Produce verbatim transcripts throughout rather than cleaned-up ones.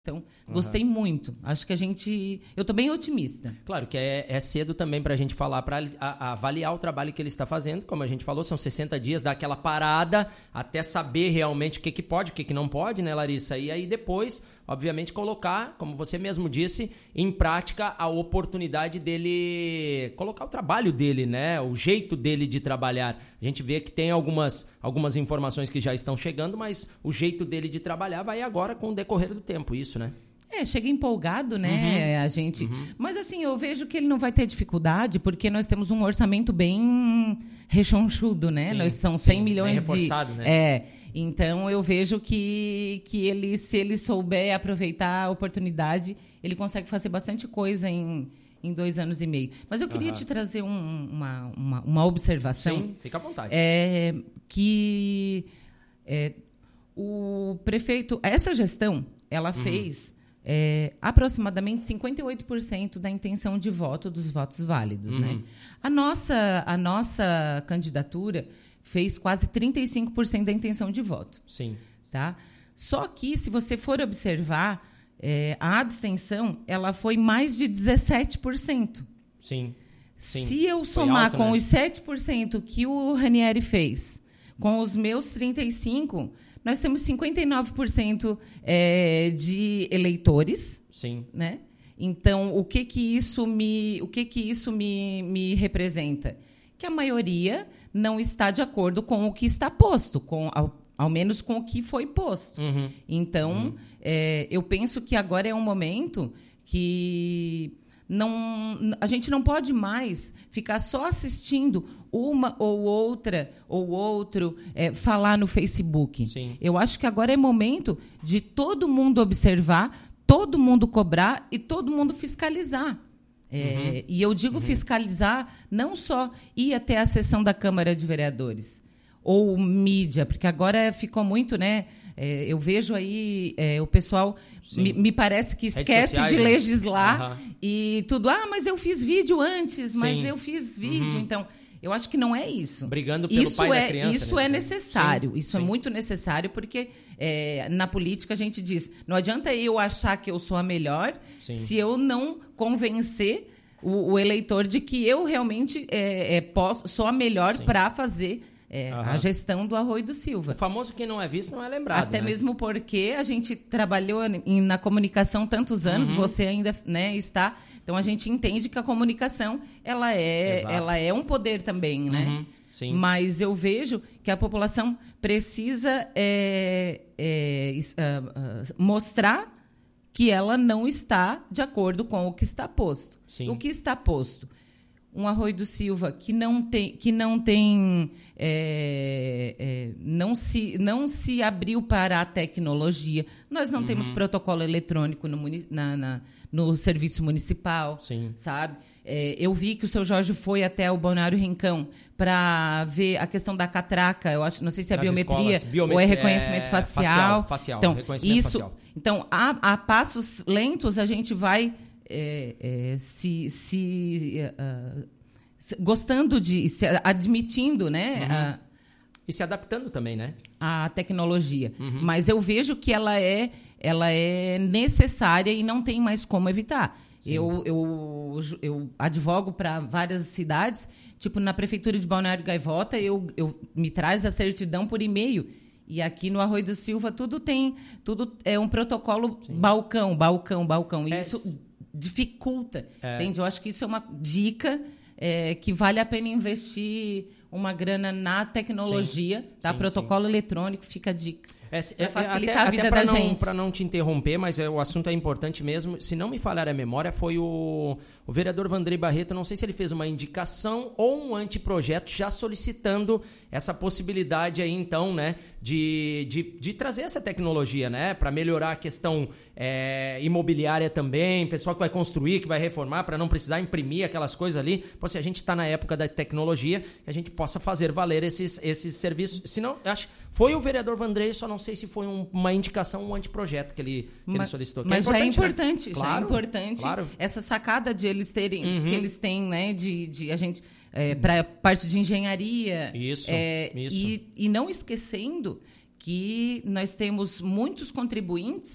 Então, gostei uhum. muito. Acho que a gente... Eu estou bem otimista. Claro que é, é cedo também para a gente falar, para avaliar o trabalho que ele está fazendo. Como a gente falou, são sessenta dias, dar aquela parada até saber realmente o que, que pode, o que, que não pode, né, Larissa? E aí depois, obviamente, colocar, como você mesmo disse, em prática a oportunidade dele... Colocar o trabalho dele, né? O jeito dele de trabalhar. A gente vê que tem algumas, algumas informações que já estão chegando, mas o jeito dele de trabalhar vai agora com o decorrer do tempo, isso, né? É, chega empolgado, né, uhum. a gente... Uhum. Mas, assim, eu vejo que ele não vai ter dificuldade, porque nós temos um orçamento bem rechonchudo, né? Sim, nós são cem sim, milhões bem reforçado, de... Né? É, então, eu vejo que, que ele, se ele souber aproveitar a oportunidade, ele consegue fazer bastante coisa em, em dois anos e meio. Mas eu queria uhum. te trazer um, uma, uma, uma observação. Sim, fica à vontade. É, que é, o prefeito... Essa gestão, ela uhum. fez... É, aproximadamente cinquenta e oito por cento da intenção de voto dos votos válidos. Uhum. Né? A, nossa, a nossa candidatura fez quase trinta e cinco por cento da intenção de voto. Sim. Tá? Só que, se você for observar, é, a abstenção ela foi mais de dezessete por cento. Sim. Sim. Se eu somar alto, com né? os sete por cento que o Ranieri fez, com os meus trinta e cinco por cento, nós temos cinquenta e nove por cento é, de eleitores. Sim. Né? Então, o que que isso me, o que que isso me, me representa? Que a maioria não está de acordo com o que está posto, com, ao, ao menos com o que foi posto. Uhum. Então, uhum. É, eu penso que agora é um momento que... Não, a gente não pode mais ficar só assistindo uma ou outra ou outro é, falar no Facebook. Sim. Eu acho que agora é momento de todo mundo observar, todo mundo cobrar e todo mundo fiscalizar. É, uhum. E eu digo uhum. fiscalizar, não só ir até a sessão da Câmara de Vereadores ou mídia, porque agora ficou muito, né? É, eu vejo aí é, o pessoal, me, me parece que esquece sociais, de legislar né? uhum. e tudo. Ah, mas eu fiz vídeo antes, mas Sim. eu fiz vídeo. Uhum. Então, eu acho que não é isso. Brigando pelo isso pai é, da criança. Isso é caso. necessário. Sim. Isso Sim. é muito necessário, porque é, na política a gente diz, não adianta eu achar que eu sou a melhor Sim. se eu não convencer o, o eleitor de que eu realmente é, é, posso, sou a melhor para fazer... É, uhum. a gestão do Arroio do Silva. O famoso quem não é visto não é lembrado. Até né? mesmo porque a gente trabalhou em, na comunicação tantos anos, uhum. você ainda né, está... Então, a gente entende que a comunicação ela é, ela é um poder também, né? Uhum. Sim. Mas eu vejo que a população precisa é, é, uh, uh, mostrar que ela não está de acordo com o que está posto. Sim. O que está posto? Um Arroio do Silva que não tem, que não, tem é, é, não, se, não se abriu para a tecnologia. Nós não uhum. temos protocolo eletrônico no, na, na, no serviço municipal, Sim. sabe? É, eu vi que o seu Jorge foi até o Balneário Rincão para ver a questão da catraca. Eu acho, não sei se é Nas biometria escolas, biomet- ou é reconhecimento é, facial. Facial, facial então, reconhecimento isso, facial. Então, a, a passos lentos, a gente vai... É, é, se, se, uh, se gostando de se admitindo, né, uhum. a, e se adaptando também, né, a tecnologia. Uhum. Mas eu vejo que ela é, ela é necessária e não tem mais como evitar. Eu, eu, eu advogo para várias cidades, tipo na prefeitura de Balneário Gaivota, eu, eu me traz a certidão por e-mail. E aqui no Arroio do Silva tudo tem, tudo é um protocolo Sim. balcão, balcão, balcão. E é, isso dificulta, é. entende? Eu acho que isso é uma dica é, que vale a pena investir uma grana na tecnologia, sim, tá? Sim, Protocolo sim. eletrônico, fica a dica. É, para facilitar até, a vida até da não, gente. Para não te interromper, mas é, o assunto é importante mesmo. Se não me falhar a memória, foi o, o vereador Vandrei Barreto, não sei se ele fez uma indicação ou um anteprojeto já solicitando essa possibilidade aí, então, né, de, de, de trazer essa tecnologia, né, para melhorar a questão é, imobiliária também, pessoal que vai construir, que vai reformar, para não precisar imprimir aquelas coisas ali. Pô, se a gente está na época da tecnologia, que a gente possa fazer valer esses, esses serviços. Se não, acho foi o vereador Vandrei, só não sei se foi um, uma indicação, um anteprojeto que ele, que mas, ele solicitou. Que mas é já é importante, importante, né? já Claro, é importante claro. essa sacada de eles terem, uhum. que eles têm, né, de, de a gente, é, para a parte de engenharia. Isso, é, isso. E, e não esquecendo que nós temos muitos contribuintes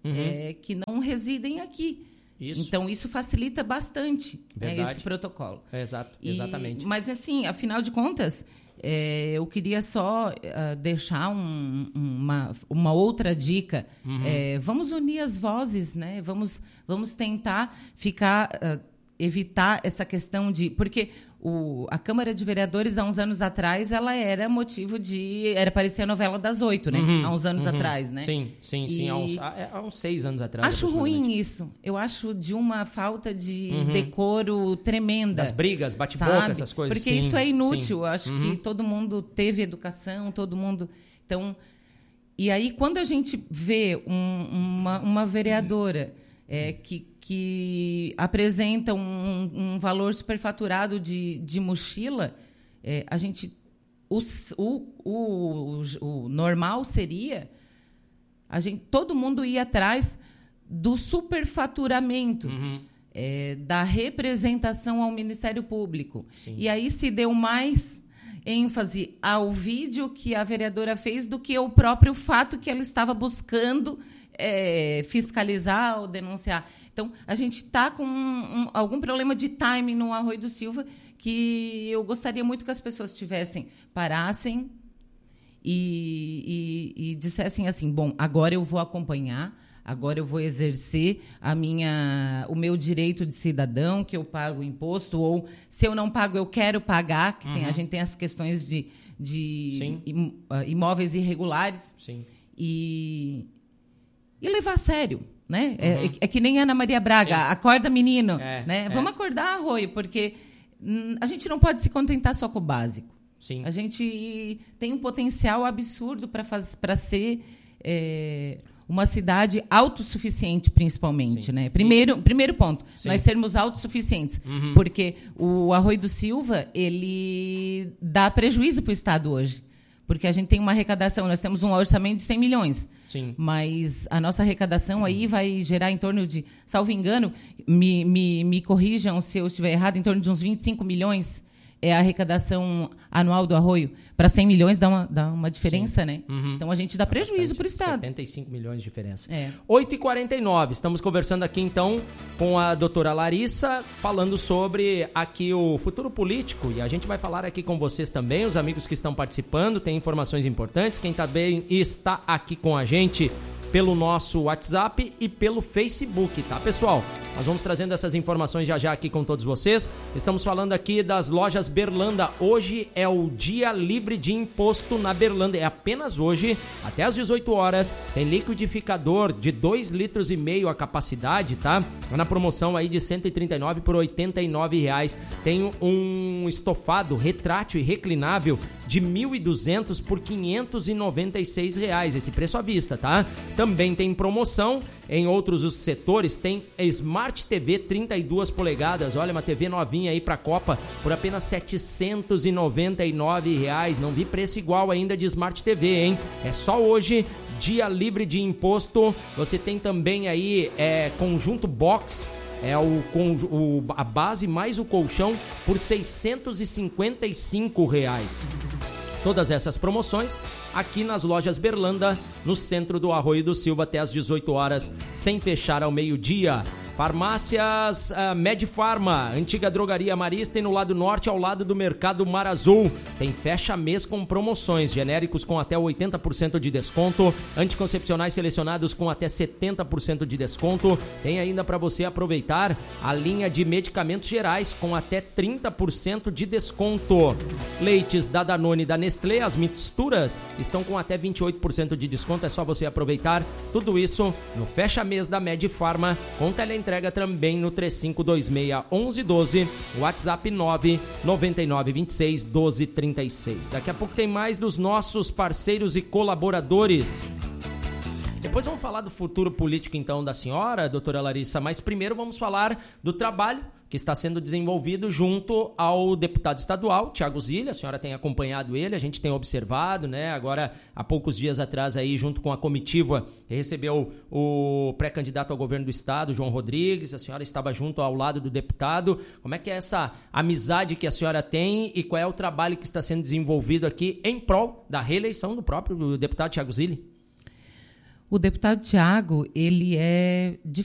uhum. é, que não residem aqui. Isso. Então, isso facilita bastante, né, esse protocolo. É, exato, exatamente. E, mas, assim, afinal de contas, é, eu queria só uh, deixar um, uma, uma outra dica. Uhum. É, vamos unir as vozes, né? Vamos, vamos tentar ficar, uh, evitar essa questão de... Porque o, a Câmara de Vereadores, há uns anos atrás, ela era motivo de... Era parecer a novela das oito, né? Uhum, há uns anos uhum. atrás, né? Sim, sim, sim. E... Há, uns, há uns seis anos atrás. Acho ruim isso. Eu acho de uma falta de uhum. decoro tremenda. Das brigas, bate-boca, essas coisas. Porque sim, isso é inútil. Eu acho uhum. que todo mundo teve educação, todo mundo... Então, e aí, quando a gente vê um, uma, uma vereadora é, que... que apresenta um, um valor superfaturado de, de mochila, é, a gente, o, o, o, o normal seria a gente, todo mundo ir atrás do superfaturamento, uhum. é, da representação ao Ministério Público. Sim. E aí se deu mais ênfase ao vídeo que a vereadora fez do que ao próprio fato que ela estava buscando é, fiscalizar ou denunciar. Então, a gente está com um, um, algum problema de timing no Arroio do Silva que eu gostaria muito que as pessoas tivessem, parassem e, e, e dissessem assim, bom, agora eu vou acompanhar, agora eu vou exercer a minha, o meu direito de cidadão, que eu pago imposto, ou se eu não pago, eu quero pagar, que uhum. tem, a gente tem as questões de, de im, uh, imóveis irregulares. Sim. E, e levar a sério. Né? Uhum. É, é que nem Ana Maria Braga, sim. Acorda, menino. É, né? É. Vamos acordar, Arroio, porque hum, a gente não pode se contentar só com o básico. Sim. A gente tem um potencial absurdo para ser é, uma cidade autossuficiente, principalmente. Né? Primeiro, primeiro ponto, sim. nós sermos autossuficientes. Uhum. Porque o Arroio do Silva ele dá prejuízo para o Estado hoje. Porque a gente tem uma arrecadação, nós temos um orçamento de cem milhões. Sim. Mas a nossa arrecadação aí vai gerar em torno de, salvo engano, me, me, me corrijam se eu estiver errado, em torno de uns vinte e cinco milhões é a arrecadação anual do Arroio. Para cem milhões dá uma, dá uma diferença, sim. né? Uhum. Então a gente dá é prejuízo para o Estado. setenta e cinco milhões de diferença. É. oito e quarenta e nove, estamos conversando aqui então com a doutora Larissa, falando sobre aqui o futuro político, e a gente vai falar aqui com vocês também, os amigos que estão participando, tem informações importantes, quem também está aqui com a gente pelo nosso WhatsApp e pelo Facebook, tá, pessoal? Nós vamos trazendo essas informações já já aqui com todos vocês. Estamos falando aqui das lojas Berlanda. Hoje é o dia livre de imposto na Berlanda. É apenas hoje, até às dezoito horas. Tem liquidificador de dois litros e meio a capacidade, tá? Na promoção aí de cento e trinta e nove por oitenta e nove reais. Tem um estofado retrátil e reclinável de mil e duzentos por quinhentos e noventa e seis reais. Esse preço à vista, tá? Também tem promoção em outros os setores. Tem Smart T V trinta e duas polegadas. Olha, uma T V novinha aí pra Copa por apenas setecentos e noventa e nove reais. Não vi preço igual ainda de Smart T V, hein? É só hoje, dia livre de imposto. Você tem também aí é, conjunto box. É o, o, a base mais o colchão por seiscentos e cinquenta e cinco reais. Todas essas promoções aqui nas lojas Berlanda, no centro do Arroio do Silva, até às dezoito horas, sem fechar ao meio-dia. Farmácias uh, Medfarma, antiga drogaria Marista, e no lado norte, ao lado do Mercado Mar Azul. Tem fecha-mês com promoções, genéricos com até oitenta por cento de desconto, anticoncepcionais selecionados com até setenta por cento de desconto. Tem ainda para você aproveitar a linha de medicamentos gerais com até trinta por cento de desconto. Leites da Danone e da Nestlé, as misturas, estão com até vinte e oito por cento de desconto. É só você aproveitar tudo isso no fecha-mês da Medfarma, com teleentrega também no três cinco dois seis, um um um dois, WhatsApp nove nove nove dois seis um dois três seis. Daqui a pouco tem mais dos nossos parceiros e colaboradores. Depois vamos falar do futuro político, então, da senhora, doutora Larissa, mas primeiro vamos falar do trabalho que está sendo desenvolvido junto ao deputado estadual, Thiago Zilli. A senhora tem acompanhado ele, a gente tem observado, né? Agora, há poucos dias atrás, aí, junto com a comitiva, recebeu o pré-candidato ao governo do estado, João Rodrigues. A senhora estava junto ao lado do deputado. Como é que é essa amizade que a senhora tem e qual é o trabalho que está sendo desenvolvido aqui em prol da reeleição do próprio deputado Thiago Zilli? O deputado Tiago, ele é